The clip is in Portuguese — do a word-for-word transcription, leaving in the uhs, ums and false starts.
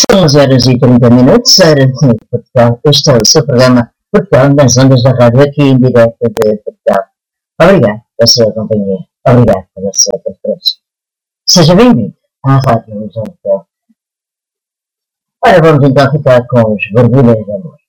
São onze horas e trinta minutos, hora de Portugal. Este é o seu programa Portugal nas ondas da rádio, aqui em direto de Portugal. Obrigado pela sua companhia. Obrigado pela sua preferência. Seja bem-vindo à Rádio Portugal. Ora, vamos então ficar com os borbulhas de amor.